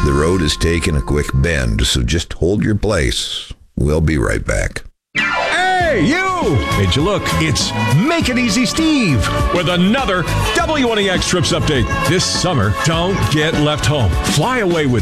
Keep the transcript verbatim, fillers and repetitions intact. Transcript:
The road is taking a quick bend, so just hold your place. We'll be right back. Hey, you! Made you look. It's Make It Easy Steve with another W N E X Trips update. This summer, don't get left home. Fly away with